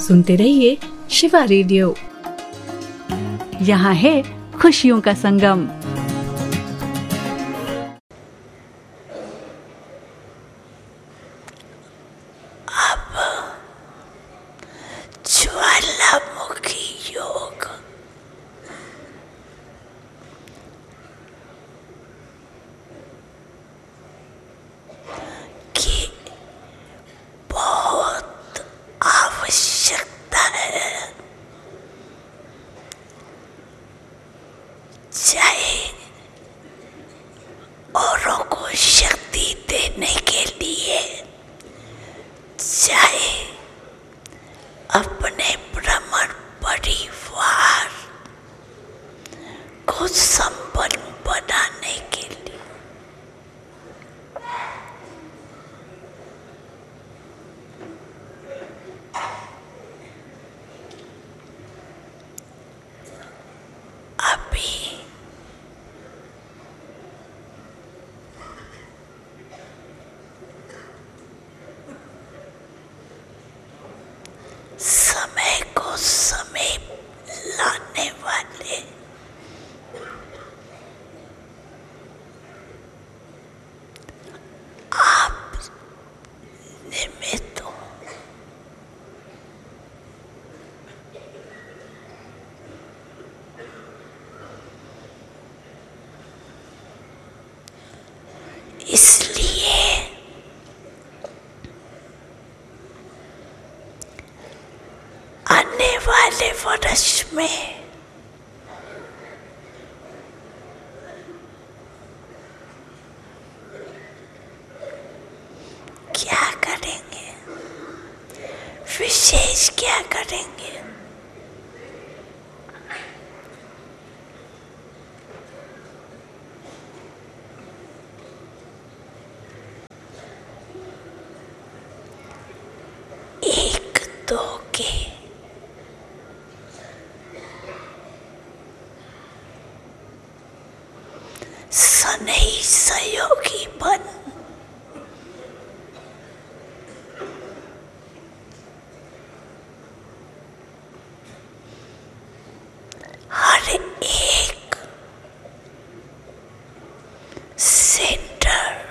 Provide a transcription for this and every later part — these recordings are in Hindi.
सुनते रहिए शिवा रेडियो। यहाँ है खुशियों का संगम। ज्वालामुखी योग की बहुत आवश्यकता है, चाहे औरों को शक्ति देने के लिए, चाहे अपने ब्राह्मण परिवार को संपन्न बनाने के लिए। अभी समय को समीप लाने वाले आप निमित्त हो। इसलिए आने वाले वर्ष में क्या करेंगे, विशेष क्या करेंगे? एक दो के सनई सहयोगी बन हर एक सेंटर,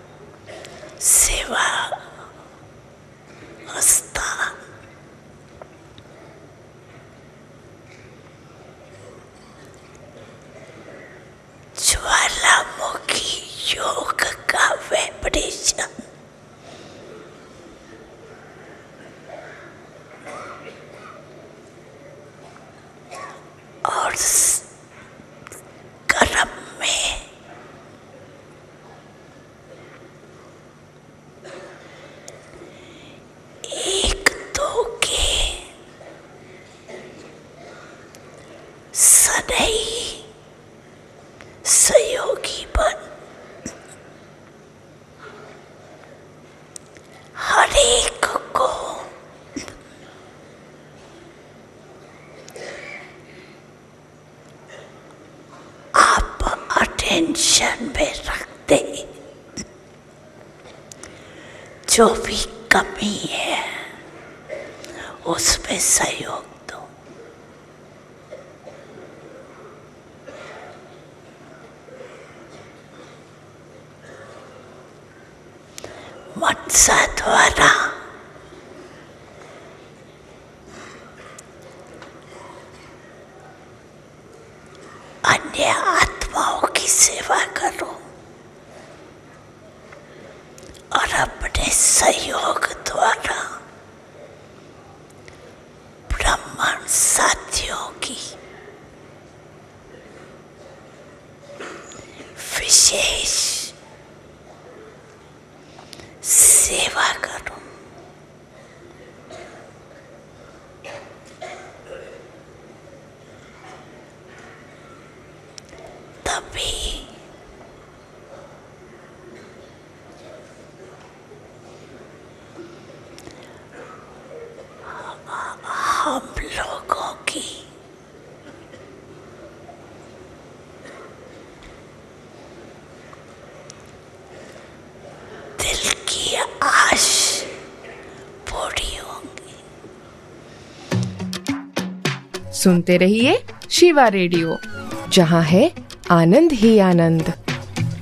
सेवा स्थान ज्वालामुखी योग का वाइब्रेशन और कर्म में एक दो के सनई सहयोगी बन हर एक को आप अटेंशन में रखते, जो भी कमी है उसमें सहयोग दो। मनसा द्वारा अन्य आत्माओं की सेवा करो और अपने सहयोग द्वारा ब्राह्मण साथियों की विशेष सेवा करो। तभी हम लोगों की दिल की आश पूरी होंगी। सुनते रहिए शिवा रेडियो, जहाँ है आनंद ही आनंद।